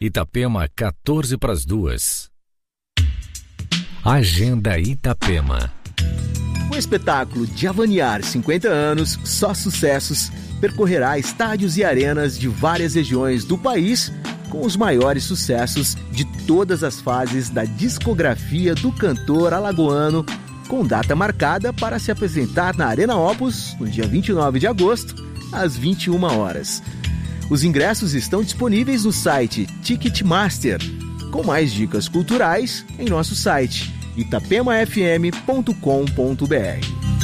Itapema, 1:45. Agenda Itapema. O espetáculo Diavaniar 50 anos, só sucessos, percorrerá estádios e arenas de várias regiões do país com os maiores sucessos de todas as fases da discografia do cantor alagoano, com data marcada para se apresentar na Arena Opus no dia 29 de agosto, às 21 horas. Os ingressos estão disponíveis no site Ticketmaster, com mais dicas culturais em nosso site itapemafm.com.br.